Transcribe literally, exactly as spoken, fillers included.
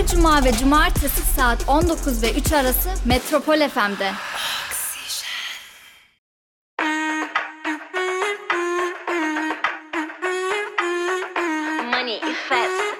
Her cuma ve cumartesi saat on dokuz ve üç arası Metropol F M'de. Money, fast.